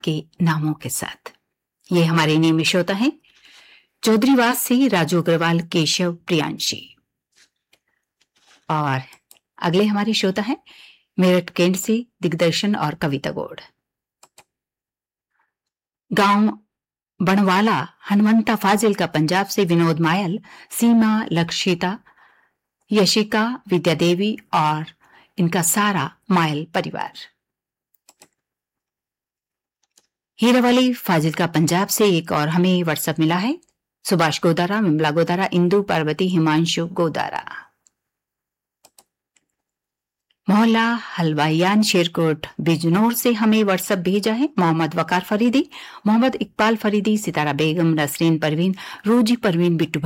के नामों के साथ। ये हमारे नियमित श्रोता हैं चौधरीवास से राजू अग्रवाल, केशव, प्रियांशी। और अगले हमारे श्रोता हैं मेरठ केंद्र से दिग्दर्शन और कविता गौड़। गांव बनवाला हनुमंता फाजिल का पंजाब से विनोद मायल, सीमा, लक्षिता, यशिका, विद्या देवी और इनका सारा मायल परिवार। हीरावाली फाजिल का पंजाब से एक और हमें व्हाट्सएप मिला है। सुभाष गोदारा, विमला गोदारा, इंदु, पार्वती, हिमांशु गोदारा। मोहल्ला हलवाइयान शेरकोट बिजनौर से हमें व्हाट्सएप भेजा है मोहम्मद वकार फरीदी, मोहम्मद इकबाल फरीदी, सितारा बेगम, नसरीन परवीन, रोजी परवीन, बिट्टू